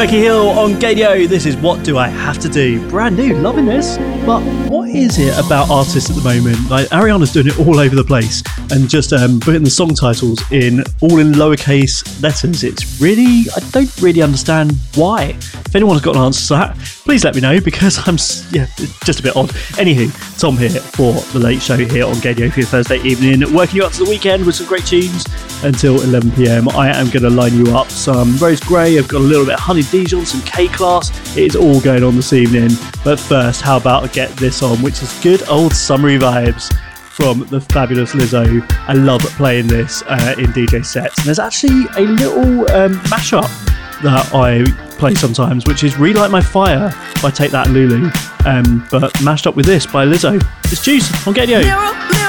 Becky Hill on Gadio. This is What Do I Have to Do? Brand new, loving this. But what is it about artists at the moment? Like Ariana's doing it all over the place and just putting the song titles all in lowercase letters. It's really, I don't really understand why. If anyone has got an answer to that, please let me know, because it's just a bit odd. Anywho, Tom here for The Late Show here on Gadio for your Thursday evening, working you up to the weekend with some great tunes until 11 p.m. I am going to line you up some Rose Grey. I've got a little bit of Honey Dijon, some K-Class. It is all going on this evening. But first, how about I get this on, which is good old summery vibes from the fabulous Lizzo. I love playing this in DJ sets. And there's actually a little mashup that I play sometimes, which is Relight My Fire by Take That Lulu, but mashed up with this by Lizzo. It's Juice on Gadio.